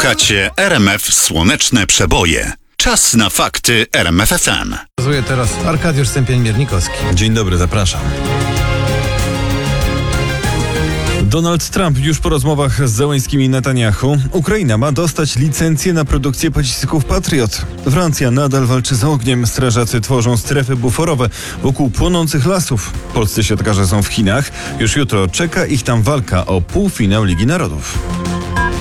Słuchacie RMF Słoneczne Przeboje. Czas na fakty RMF FM. Prezentuje teraz Arkadiusz Stępień-Miernikowski. Dzień dobry, zapraszam. Donald Trump już po rozmowach z Zełenskим i Netanyahu. Ukraina ma dostać licencję na produkcję pocisków Patriot. Francja nadal walczy z ogniem. Strażacy tworzą strefy buforowe wokół płonących lasów. Polscy siatkarze są w Chinach. Już jutro czeka ich tam walka o półfinał Ligi Narodów.